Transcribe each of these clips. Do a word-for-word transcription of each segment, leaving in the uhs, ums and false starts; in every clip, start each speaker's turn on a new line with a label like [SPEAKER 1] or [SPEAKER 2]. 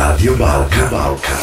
[SPEAKER 1] Radio Balkan. Balkan.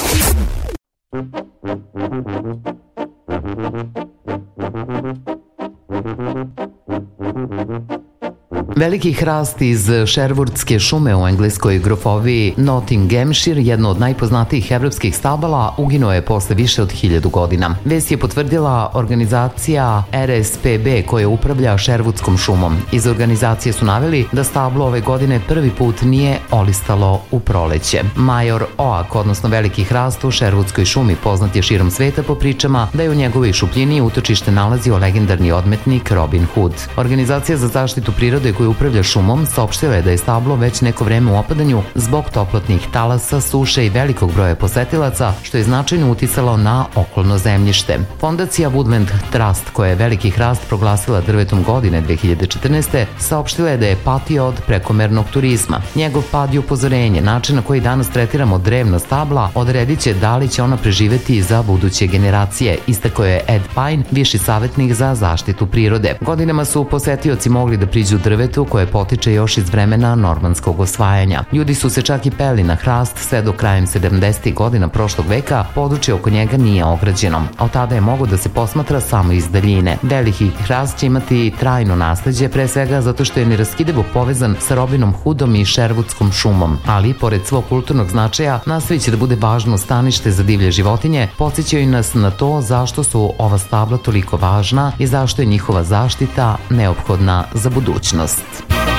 [SPEAKER 2] Veliki hrast iz Sherwoodske šume u engleskoj grofoviji Nottinghamshire, jedno od najpoznatijih evropskih stabala, uginuo je posle više od hiljadu godina. Vest je potvrdila organizacija R S P B koja upravlja Sherwoodskom šumom. Iz organizacije su naveli da stablo ove godine prvi put nije olistalo u proleće. Major oak, odnosno veliki hrast u Sherwoodskoj šumi, poznat je širom sveta po pričama da je u njegovoj šupljini utočište nalazio legendarni odmetnik Robin Hood. Organizacija za zaštitu prirode koju upravlja šumom saopštila je da je stablo već neko vreme u opadanju zbog toplotnih talasa, suše i velikog broja posetilaca, što je značajno uticalo na okolno zemljište. Fondacija Woodland Trust, koja je veliki hrast proglasila drvetom godine dve hiljade četrnaeste. saopštila je da je patio od prekomernog turizma. Njegov pad je upozorenje. Način na koji danas tretiramo drevna stabla odredit će da li će ona preživeti za buduće generacije, istakao je Ed Pine, viši savjetnik za zaštitu prirode. Godinama su posetioci mogli da priđu drvetu koje potiče još iz vremena normanskog osvajanja. Ljudi su se čak i peli na hrast sve do krajem sedamdesetih godina prošlog veka, područje oko njega nije ograđeno, a od tada je mogo da se posmatra samo iz daljine. Veliki hrast će imati trajno nasleđe, pre svega zato što je neraskidivo povezan sa Robinom Hoodom i Sherwoodskom šumom, ali pored svog kulturnog značaja nastavit će da bude važno stanište za divlje životinje, podsjećaju nas na to zašto su ova stabla toliko važna i zašto je njihova zaštita neophodna za budućnost.